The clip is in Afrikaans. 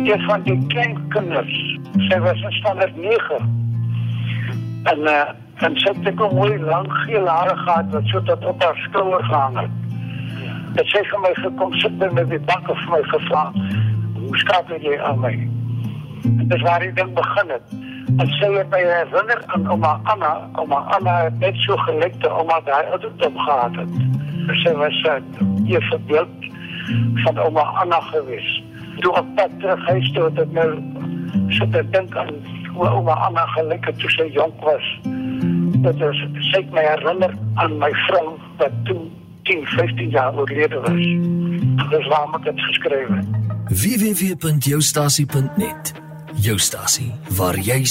een van die kleinkinders, sy was in standaard 9, en sy het ook mooi lang geel hare gehad, wat so tot op haar skouer gehang het. Het sy vir my gekom sit by my bank of my gevra, hoe skakel jy aan my? En dis waar die ding begin het. En sy het my herinner aan oma Anna het net so gelekte oma daar ouderdom gehad het. Sy was een verbeeld van oma Anna gewees. Toe op pad terug huis toe het ek nou sit te dink aan hoe oma Anna gelek het toe sy jonk was. Sy het my herinner aan my vrou wat toen 10, 15 jaar oorlede was. Dis waarom ek het geskryf het. www.joustasie.net. Jou stasie, waar jy